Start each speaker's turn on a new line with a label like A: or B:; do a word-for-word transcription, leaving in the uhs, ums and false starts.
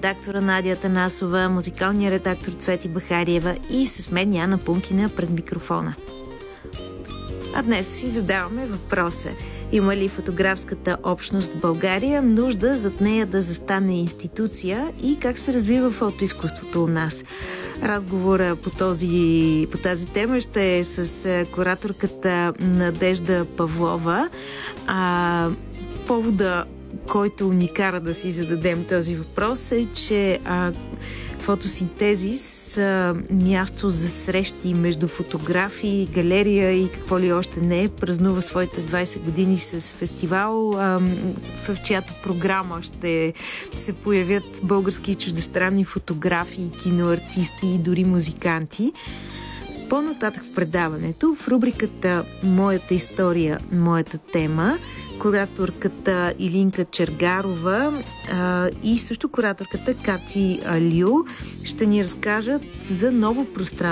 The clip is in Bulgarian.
A: редактора Надя Танасова, музикалния редактор Цвети Бахариева и с мен Яна Пункина пред микрофона. А днес си задаваме въпроса: има ли фотографската общност в България нужда зад нея да застане институция и как се развива фотоизкуството у нас? Разговора по, този, по тази тема ще е с кураторката Надежда Павлова. А, повода, който ни кара да си зададем този въпрос, е, че а, Фотосинтезис а, място за срещи между фотографии, галерия и какво ли още не, празнува своите двайсет години с фестивал, а, в чиято програма ще се появят български и чуждестранни фотографии, киноартисти и дори музиканти. По-нататък в предаването, в рубриката "Моята история, моята тема", кураторката Илинка Чергарова а, и също кураторката Кати Алю ще ни разкажат за ново пространство